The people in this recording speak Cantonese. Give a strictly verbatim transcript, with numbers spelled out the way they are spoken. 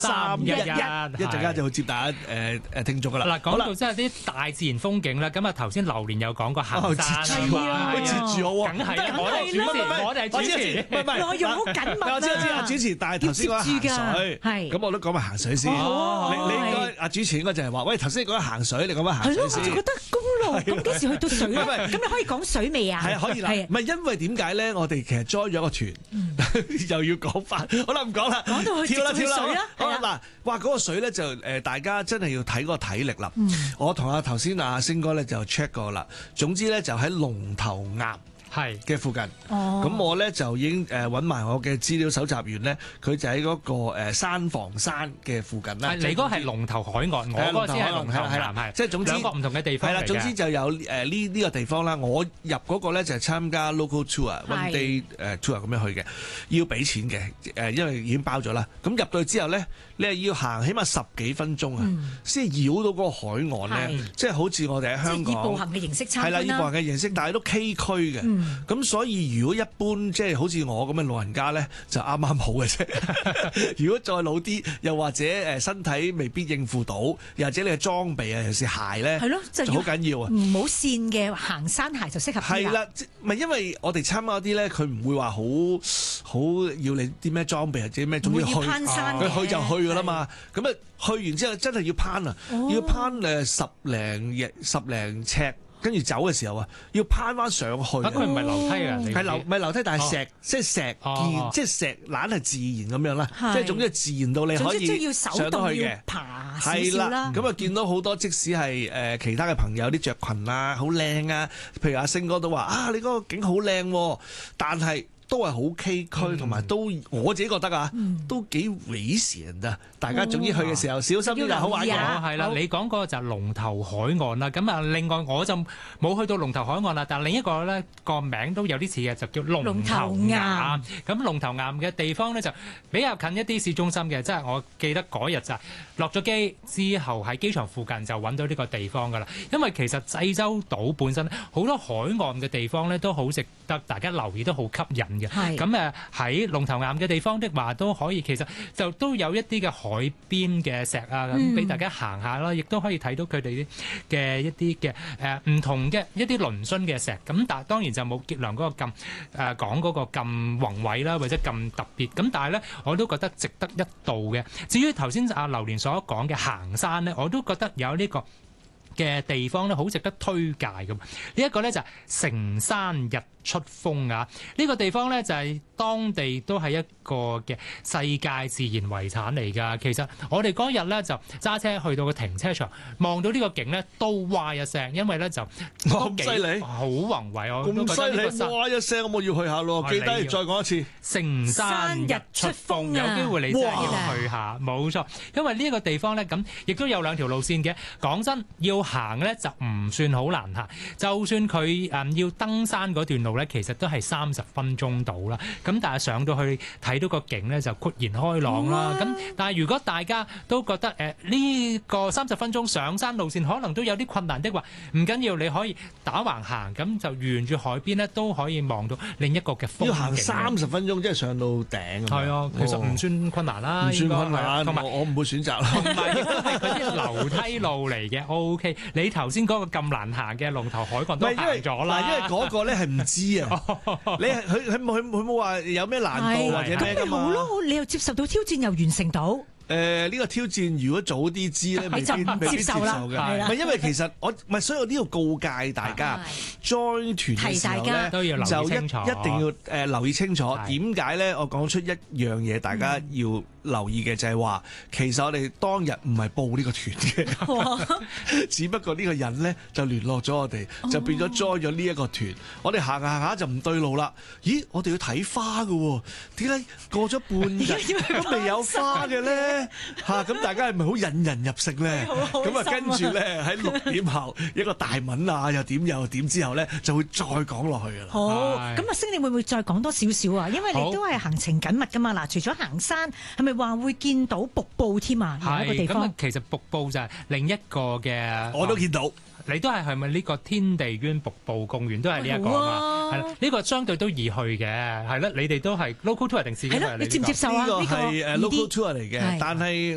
三一一，一陣間就會接大家誒誒聽眾噶啦。 嗱，講到即係啲大自然風景啦，咁啊頭先榴蓮有講過行山， 係啊，佢截住我喎， 梗係啦，我哋主持，我哋係主持， 唔係唔係， 內容好緊密啊！ 我知我知啊，主持，但係頭先講行水， 係咁我都講埋行水先。 好， 你你應該阿主持應該就係話，喂，頭先講行水，你講翻行水先。 係咯，我就覺得公路咁幾時去到水咧？咁你可以講水未啊？ 係可以啦，唔係因為點解咧？我哋其實 join 咗個團，又要講翻，好啦，唔講啦， 講到去跳啦跳啦，好啦啦， 嗱，哇嗰個水咧就誒，大家真係要睇嗰個體力啦。我同阿頭先阿星哥咧就 check 過啦，總之咧就喺龍頭岩係嘅附近，咁、哦、我咧就已經誒揾埋我嘅資料搜集員咧，佢就喺嗰個誒山房山嘅附近啦。 你嗰個係龍頭海岸，我嗰個先係龍頭岩，係即係總之兩個唔同嘅地方嚟嘅。係啦，總之就有誒呢呢個地方啦。我入嗰個咧就係參加 local tour，one day 誒 tour 咁樣去嘅，要俾錢嘅誒，因為已經包咗啦。咁入到去之後咧，你係要行起碼十幾分鐘啊，先繞到嗰個海岸咧，即係好似我哋喺香港以步行嘅形式參觀啦。係啦， 以步行嘅形式，但係都崎嶇嘅。咁、嗯、所以如果一般即係、就是、好似我咁嘅老人家咧，就啱啱好嘅啫。如果再老啲，又或者誒身體未必應付到，又或者你嘅裝備啊，尤其是鞋咧，係咯，就好緊要啊。 唔好跣嘅行山鞋就適合啲啦。係啦， 唔係因為我哋參加啲咧，佢唔會話好好要你啲咩裝備或者咩，總之去攀山佢、啊、去就去噶啦嘛。咁啊去完之後真係要攀啊，哦、要攀誒十零日十零尺。跟住走嘅時候啊，要攀翻上去。 佢唔係樓梯啊， 係樓唔係樓梯，但係石，哦、即係石建，哦、即係石懶係自然咁樣啦。即係總之係自然到你可以上到去嘅。 爬係啦，咁啊見到好多即使係誒其他嘅朋友啲着裙啊，好靚啊。譬如阿星哥都話啊，你嗰個景好靚，但係都係好崎嶇，同埋都我自己覺得啊，都幾危險啊！大家總之去嘅時候小心啲就好玩嘅。 係啦，你講嗰個就係龍頭海岸啦。咁啊，另外我就冇去到龍頭海岸啦，但係另一個咧個名都有啲似嘅，就叫龍頭岩。咁龍頭岩嘅地方咧就比較近一啲市中心嘅，即係我記得嗰日就落咗機之後喺機場附近就揾到呢個地方㗎啦。因為其實濟州島本身好多海岸嘅地方咧都好值得大家留意，都好吸引。咁誒喺龍頭岩嘅地方的話都可以，其實就都有一啲嘅海邊嘅石啊，咁俾大家行下啦，亦都可以睇到佢哋嘅一啲嘅誒唔同嘅一啲嶙峋嘅石。咁但係當然就冇傑良嗰個咁誒、呃、講嗰個咁宏偉啦，或者咁特別。咁但係咧，我都覺得值得一到嘅。至於頭先阿榴蓮所講嘅行山咧，我都覺得有呢、這個嘅地方咧，好值得推介㗎。呢一個咧就係成山日出峰啊！呢個地方咧就係當地都係一個嘅世界自然遺產嚟㗎。其實我哋嗰日咧就揸車去到個停車場，望到呢個景咧都哇一聲，因為咧就咁犀利， 好宏偉哦！ 咁犀利，哇一聲，我要去下咯。記得再講一次， 成山日出峰，有機會你真係要去下，冇錯。因為呢一個地方咧，咁亦都有兩條路線嘅。講真，要行咧就唔算好難行，就算佢誒要登山嗰段路咧，其實都係三十分鐘到啦。咁但係上到去睇到個景咧，就豁然開朗啦。咁但係如果大家都覺得誒呢個三十分鐘上山路線可能都有啲困難的話，唔緊要，你可以打橫行，咁就沿住海邊咧都可以望到另一個嘅風景。 要行三十分鐘，即係上到頂。係啊，其實唔算困難啦， 唔算困難。 同埋我唔會選擇。 同埋亦都係嗰啲樓梯路嚟嘅。O K， 你頭先嗰個咁難行嘅龍頭海岸都行咗啦。 因為嗰個咧係唔知啊。你係佢佢冇佢佢冇話有咩難度或者咩㗎嘛？ 咁咪好咯，你又接受到挑戰又完成到。 誒呢、呢個挑戰如果早啲知咧，未必未必接受嘅。唔係因為其實我唔係，所以我呢度告誡大家 join 團嘅時候咧， 都要留意清楚， 就一一定要誒留意清楚。點解咧？我講出一樣嘢，大家要留意嘅就係話，其實我哋當日唔係報呢個團嘅，只不過呢個人咧就聯絡咗我哋，就變咗 join 咗呢一個團。我哋行下行下就唔對路啦。咦？我哋要睇花㗎喎，點解過咗半日都未有花嘅咧？嚇！咁大家係咪好引人入勝咧？咁啊，跟住咧喺六點後一個大文啊，又點又點之後咧，就會再講落去㗎啦。 好，咁阿星，你會唔會再講多少少啊？因為你都係行程緊密㗎嘛。嗱，除咗行山，係咪話會見到瀑布添啊？有一個地方。 咁其實瀑布就係另一個嘅。 我都見到。 你都係係咪呢個天地淵瀑布公園都係呢一個啊嘛？係啦，呢個相對都易去嘅，係啦。你哋都係 local tour 定自己嚟？ 你接唔接受啊？ 呢個係誒 local tour 嚟嘅，但係。